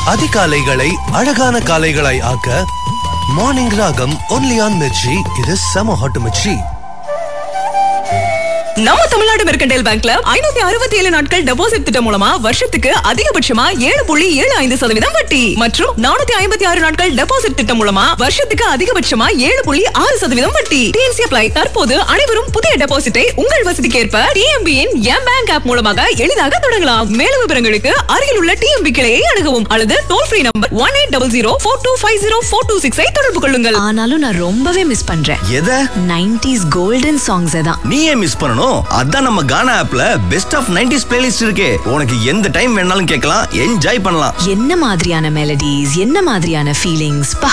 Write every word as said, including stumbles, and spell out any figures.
அதிகாலைகளை அழகான காலைகளாய் ஆக்க மார்னிங் ராகம் ஒன்லி ஆன் மிர்ச்சி. இது செம ஹாட் மிர்ச்சி. நம்ம தமிழ்நாடு மெர்கண்டைல் பேங்க்ல ஐநூத்தி அறுபத்தி ஏழு நாட்கள் டெபாசிட் திட்டம் மூலமா வருஷத்துக்கு அதிகபட்சமா ஏழு புள்ளி ஏழு ஐந்து சதவீதம் வட்டி மற்றும் நானூத்தி ஐம்பத்தி ஆறு நாட்கள் டெபாசிட் திட்டம் மூலமா வருஷத்துக்கு அதிகபட்சமா ஏழு புள்ளி ஆறு சதவீதம் வட்டி. DNC apply. தற்போது அனைவரும் புதிய டெபாசிட்டை உங்கள் வசதிக்கேற்ப டிஎம்பியின் எம் பேங்க் ஆப் மூலமாக எளிதாக தொடங்கலாம். மேலும் விவரங்களுக்கு அருகில் உள்ள டிஎம்பி கிளையை அணுகவும் அல்லது toll free number one eight double zero four two five zero four two six ஐ தொடர்பு கொள்ளுங்கள். ஆனாலும் நான் ரொம்பவே மிஸ் பண்றேன். எதை? நைன்டிஸ் கோல்டன் சாங்ஸ் தான். நீயே மிஸ் பண்ணணும். அதான் நம்ம கானா ஆப்ல பெஸ்ட் ஆஃப் நைன்டிஸ் பிளேலிஸ்ட் இருக்கே. உனக்கு எந்த டைம் வேணாலும் கேட்கலாம், என்ஜாய் பண்ணலாம். என்ன மாதிரியான மெலடிஸ், என்ன மாதிரியான ஃபீலிங்ஸ். பா,